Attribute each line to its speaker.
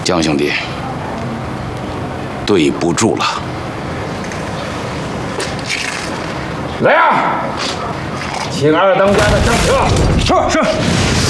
Speaker 1: 江兄弟，对不住了。
Speaker 2: 来呀，请二当家的上车。是。